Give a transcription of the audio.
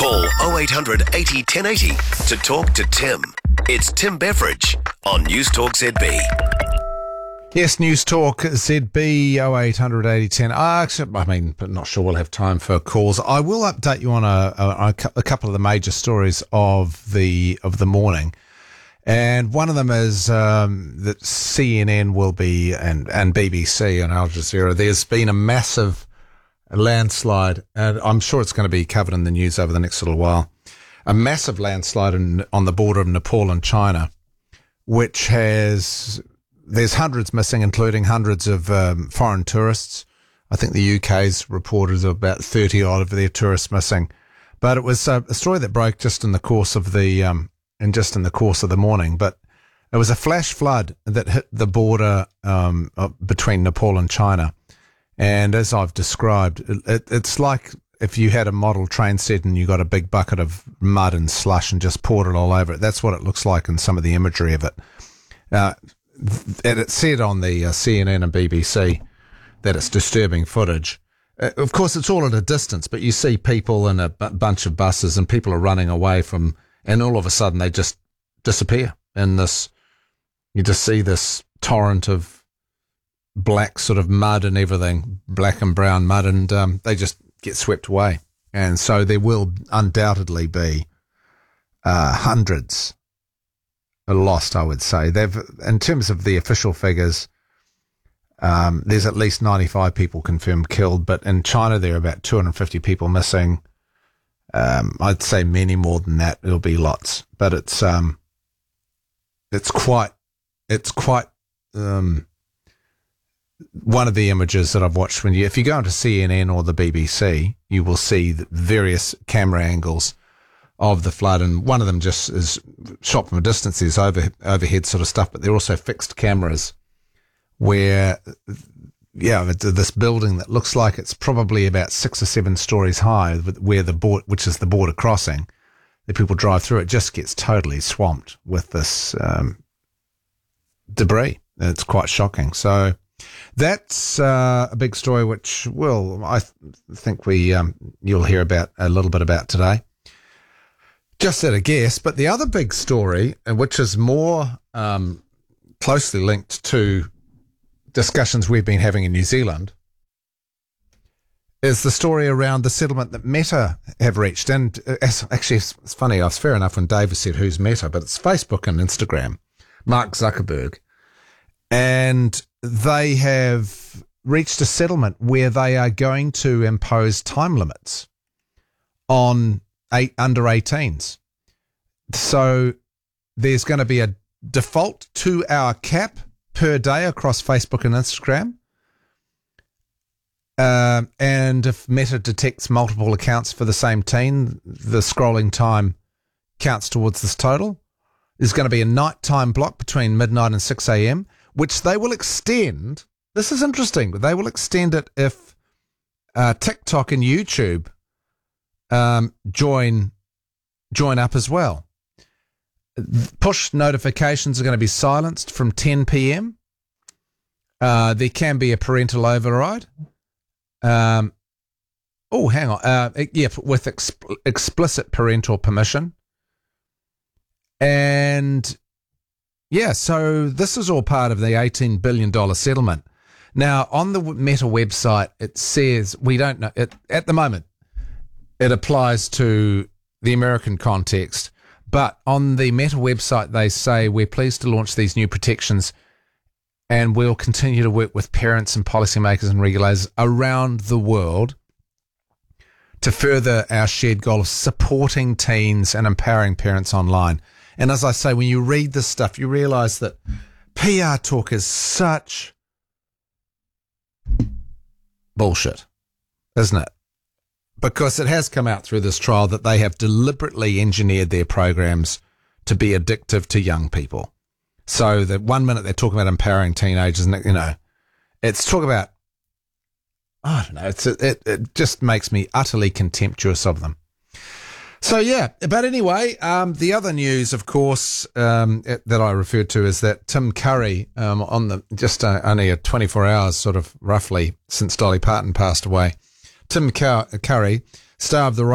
Call 0800 80 1080 to talk to Tim. It's Tim Beveridge on News Talk ZB. Yes, News Talk ZB 0800 80 10. But not sure we'll have time for calls. I will update you on a couple of the major stories of the morning. And one of them is that CNN will be, and BBC and Al Jazeera, there's been a massive landslide, and I'm sure it's going to be covered in the news over the next little while, a massive landslide on the border of Nepal and China, which there's hundreds missing, including hundreds of foreign tourists. I think the UK's reported about 30 odd of their tourists missing. But it was a story that broke just in the course of the morning. But it was a flash flood that hit the border between Nepal and China. And as I've described, it's like if you had a model train set and you got a big bucket of mud and slush and just poured it all over it. That's what it looks like in some of the imagery of it. And it said on the CNN and BBC that it's disturbing footage. Of course, it's all at a distance, but you see people in a bunch of buses and people are running away from, and all of a sudden they just disappear in this. You just see this torrent of black sort of mud and everything, black and brown mud, and they just get swept away. And so there will undoubtedly be hundreds lost, I would say. In terms of the official figures, there's at least 95 people confirmed killed, but in China there are about 250 people missing. I'd say many more than that. It'll be lots, but it's quite one of the images that I've watched if you go into CNN or the BBC, you will see the various camera angles of the flood, and one of them just is shot from a distance. There's overhead sort of stuff, but they're also fixed cameras where, this building that looks like it's probably about 6 or 7 stories high, where which is the border crossing, that people drive through, it just gets totally swamped with this debris. It's quite shocking. So that's a big story, which I think you'll hear about a little bit about today. Just at a guess, but the other big story, which is more closely linked to discussions we've been having in New Zealand, is the story around the settlement that Meta have reached. And actually, it's funny, it's fair enough when David said who's Meta, but it's Facebook and Instagram, Mark Zuckerberg. And they have reached a settlement where they are going to impose time limits on under 18s. So there's going to be a default 2-hour cap per day across Facebook and Instagram. And if Meta detects multiple accounts for the same teen, the scrolling time counts towards this total. There's going to be a nighttime block between midnight and 6 a.m., which they will extend. This is interesting. They will extend it if TikTok and YouTube join up as well. Push notifications are going to be silenced from 10 p.m. There can be a parental override. Hang on. With explicit parental permission. And so this is all part of the $18 billion settlement. Now, on the Meta website, it says, we don't know, at the moment, it applies to the American context, but on the Meta website, they say, we're pleased to launch these new protections and we'll continue to work with parents and policymakers and regulators around the world to further our shared goal of supporting teens and empowering parents online. And as I say, when you read this stuff, you realize that PR talk is such bullshit, isn't it? Because it has come out through this trial that they have deliberately engineered their programs to be addictive to young people. So that 1 minute they're talking about empowering teenagers, and it's talk about, I don't know, it just makes me utterly contemptuous of them. So but anyway, the other news, of course, that I referred to is that Tim Curry, only 24 hours sort of roughly since Dolly Parton passed away, Tim Curry, star of the